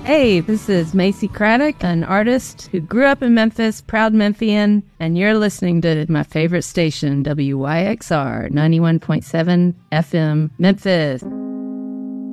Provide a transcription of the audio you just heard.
Hey, this is Macy Craddock, an artist who grew up in Memphis, proud Memphian, and you're listening to my favorite station, WYXR 91.7 FM, Memphis.